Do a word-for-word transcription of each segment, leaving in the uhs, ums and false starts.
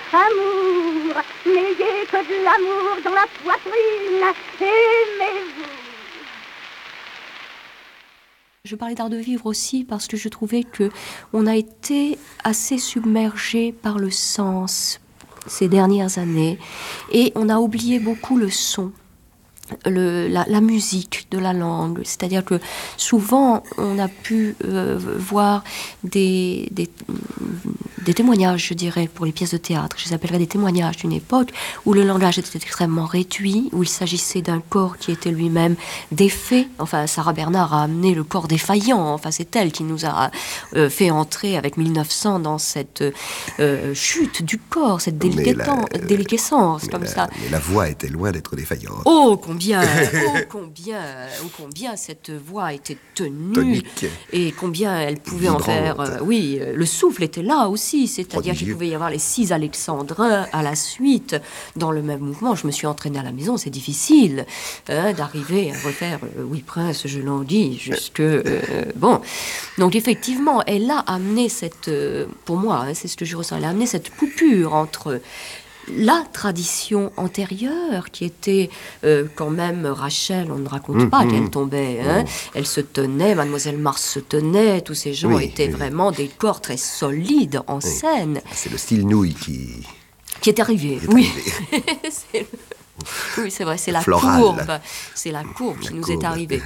amour, n'ayez que de l'amour dans la poitrine, aimez-vous. Je parlais d'art de vivre aussi parce que je trouvais qu'on a été assez submergé par le sens ces dernières années et on a oublié beaucoup le son. Le, la, la musique de la langue, c'est-à-dire que souvent on a pu euh, voir des, des, des témoignages, je dirais, pour les pièces de théâtre, je les appellerais des témoignages d'une époque où le langage était extrêmement réduit, où il s'agissait d'un corps qui était lui-même défait. Enfin, Sarah Bernard a amené le corps défaillant, enfin c'est elle qui nous a euh, fait entrer avec mille neuf cents dans cette euh, chute du corps, cette déliquescence comme la, ça. Mais la voix était loin d'être défaillante. Oh, combien, oh, combien, oh, combien cette voix était tenue. Tonique. Et combien elle pouvait Vibrante. en faire. Euh, oui, le souffle était là aussi, c'est-à-dire qu'il pouvait y avoir les six alexandrins à la suite dans le même mouvement. Je me suis entraînée à la maison, c'est difficile hein, d'arriver à refaire euh, Oui, Prince, je l'en dis, jusque. Euh, bon. Donc, effectivement, elle a amené cette. Euh, pour moi, hein, c'est ce que je ressens, elle a amené cette coupure entre la tradition antérieure qui était euh, quand même Rachel, on ne raconte mmh, pas mmh. qu'elle tombait, hein. Oh. Elle se tenait, Mademoiselle Mars se tenait, tous ces gens oui, étaient oui. vraiment des corps très solides en oui. scène. C'est le style nouille qui... Qui est arrivé, qui est oui. arrivé. c'est le... Oui, c'est vrai, c'est la Floral. courbe, c'est la courbe la qui nous courbe. est arrivée.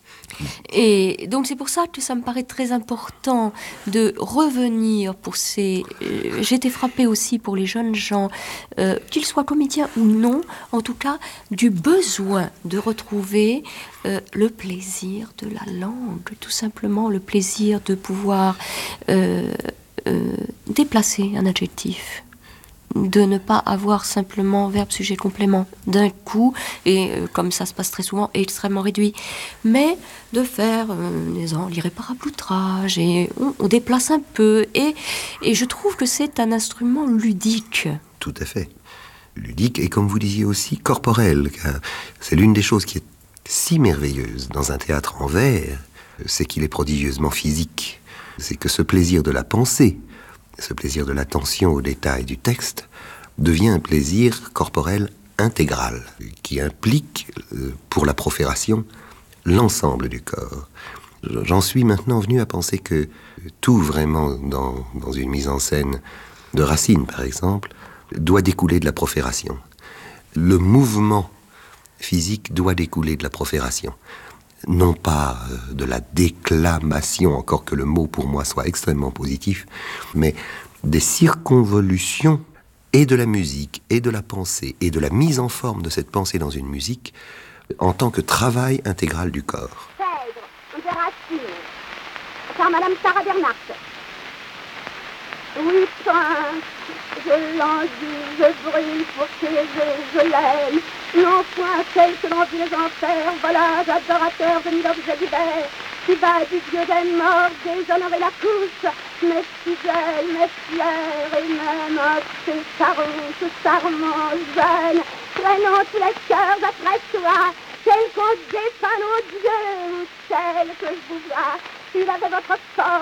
Et donc c'est pour ça que ça me paraît très important de revenir pour ces... Euh, j'ai été frappée aussi pour les jeunes gens, euh, qu'ils soient comédiens ou non, en tout cas du besoin de retrouver euh, le plaisir de la langue, tout simplement le plaisir de pouvoir euh, euh, déplacer un adjectif, de ne pas avoir simplement verbe, sujet, complément d'un coup, et euh, comme ça se passe très souvent, extrêmement réduit, mais de faire euh, des en l'irréparable outrage, et on, on déplace un peu, et, et je trouve que c'est un instrument ludique. Tout à fait. Ludique, et comme vous disiez aussi, corporel. Car c'est l'une des choses qui est si merveilleuse dans un théâtre en vers, c'est qu'il est prodigieusement physique. C'est que ce plaisir de la pensée, ce plaisir de l'attention aux détails du texte devient un plaisir corporel intégral qui implique, pour la profération, l'ensemble du corps. J'en suis maintenant venu à penser que tout vraiment dans, dans une mise en scène de Racine, par exemple, doit découler de la profération. Le mouvement physique doit découler de la profération. Non pas de la déclamation, encore que le mot pour moi soit extrêmement positif, mais des circonvolutions et de la musique, et de la pensée, et de la mise en forme de cette pensée dans une musique, en tant que travail intégral du corps. Phèdre, de Racine, par Madame Sarah Bernard. Oui, prince, je l'envie, je brille pour qu'aider, je l'aime. Non point celle que l'on vit les enfers, voilà, adorateur de mille objets divers, qui va du dieu des morts déshonorer la couche, mais fidèle, mais fière, et même ses carottes, charmant, jeune, traînant tous les cœurs après soi, tel qu'on défend nos dieux, tel que je vous vois, il avait votre force.